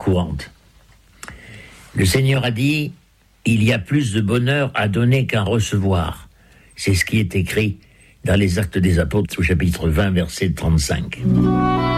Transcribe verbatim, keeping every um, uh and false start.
courante. Le Seigneur a dit, il y a plus de bonheur à donner qu'à recevoir. C'est ce qui est écrit dans les Actes des Apôtres au chapitre vingt, verset trente-cinq.